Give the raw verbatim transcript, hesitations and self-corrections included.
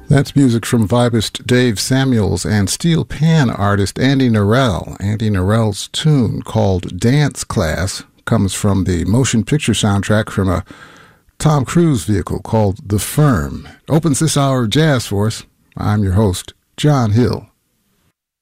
That's music from vibist Dave Samuels and steel pan artist Andy Narell. Andy Narell's tune called Dance Class comes from the motion picture soundtrack from a Tom Cruise vehicle called The Firm. Opens this hour of jazz for us. I'm your host, John Hill.